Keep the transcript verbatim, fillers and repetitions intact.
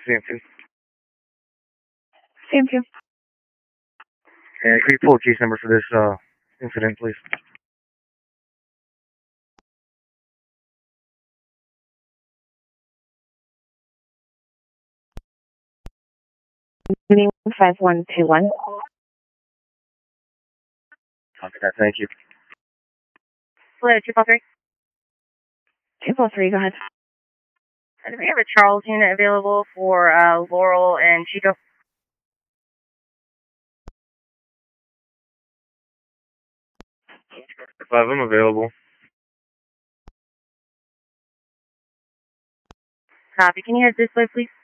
C M two. C M two. And can you pull a case number for this uh, incident, please? five one two one. Copy that, thank you. Hello, two four three. two four three, go ahead. Do we have a Charles unit available for uh, Laurel and Chico? Five, I'm available. Copy. Can you head this way, please?